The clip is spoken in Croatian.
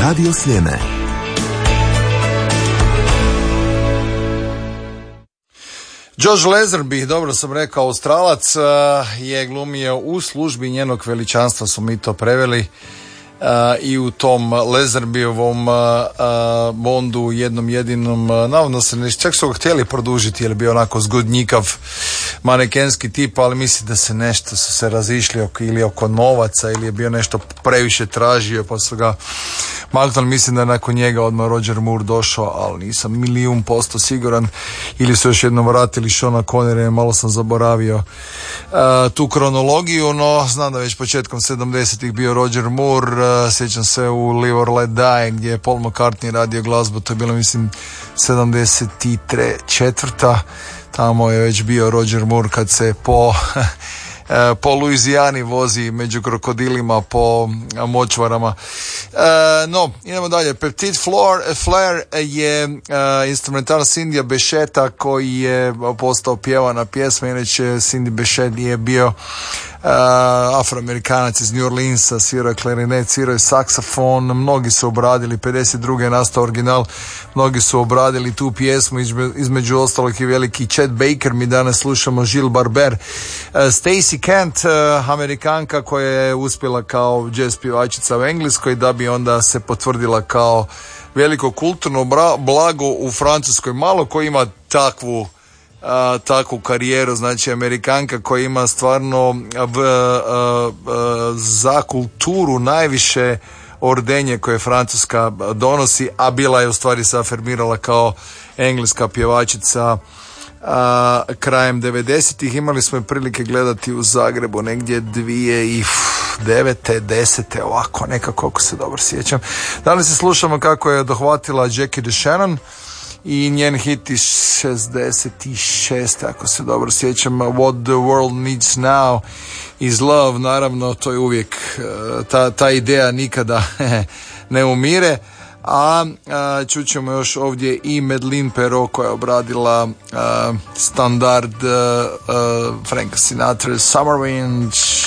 Radio Sljeme. George Lazenby, dobro sam rekao, Australac, je glumio U službi njenog veličanstva, su mi to preveli. I u tom Lazenbyovom Bondu jednom jedinom, navodno se čak su ga htjeli produžiti jer je bio onako zgodnjikav manekenski tip, ali mislim da se nešto su se razišli ili oko novaca ili je bio nešto previše tražio pa su ga maknuli. Mislim da je nakon njega odmah Roger Moore došao, ali nisam 1,000% siguran, ili su još jednom vratili Seana Connerya, malo sam zaboravio tu kronologiju, no znam da već početkom 70-ih bio Roger Moore. Sjećam se u Live or Let Die gdje je Paul McCartney radio glazbu, to je bilo mislim 73. Tamo je već bio Roger Moore kad se po Luizijani vozi među krokodilima, po močvarama. No, idemo dalje. Petit Flair je instrumental Cindy Becheta koji je postao pjevana pjesma. Inače Cindy Bechet je bio Afroamerikanac iz New Orleansa, svirao je klarinet, svirao je saksofon, mnogi su obradili, 52. je nastao original, mnogi su obradili tu pjesmu, između ostalog i veliki Chet Baker, mi danas slušamo Gilles Barber. Stacey Kent, Amerikanka koja je uspjela kao jazz pjevačica u Engleskoj, da bi onda se potvrdila kao veliko kulturno blago u Francuskoj. Malo ko ima takvu karijeru, znači Amerikanka koja ima stvarno za kulturu najviše ordenje koje Francuska donosi, a bila je u stvari se afirmirala kao engleska pjevačica krajem 90-ih. Imali smo prilike gledati u Zagrebu negdje 2009. 10. ovako nekako, ako se dobro sjećam. Danas se slušamo kako je dohvatila Jackie DeShannon i njen hit iz 66. ako se dobro sjećam, What the World Needs Now is Love. Naravno, to je uvijek ta ideja nikada ne umire. A čućemo još ovdje i Madeleine Perrot koja je obradila standard Frank Sinatra Summer Wind.